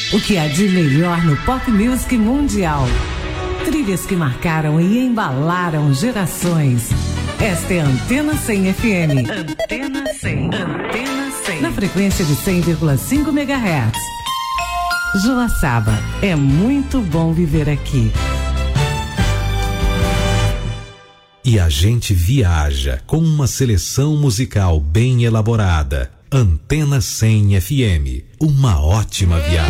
O que há de melhor no pop music mundial. Trilhas que marcaram e embalaram gerações. Esta é a Antena 100 FM. Antena 100. Antena 100. Na frequência de 100,5 MHz. Joaçaba, é muito bom viver aqui. E a gente viaja com uma seleção musical bem elaborada. Antena 100 FM, uma ótima viagem.